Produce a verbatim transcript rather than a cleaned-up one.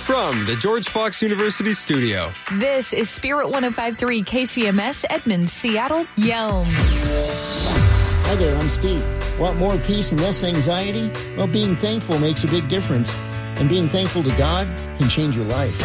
From the George Fox University studio, this is Spirit one oh five point three K C M S, Edmonds, Seattle, Yelm. Hi there, I'm Steve. Want more peace and less anxiety? Well, being thankful makes a big difference. And being thankful to God can change your life.